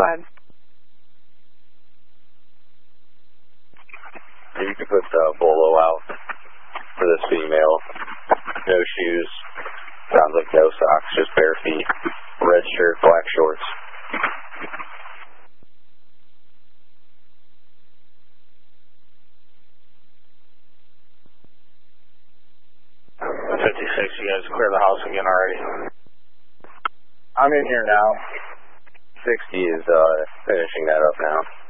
Go ahead. You can put Bolo out for this female. No shoes. Sounds like no socks, just bare feet. Red shirt, black shorts. You guys clear the house again already? I'm in here now. 60 is finishing that up now.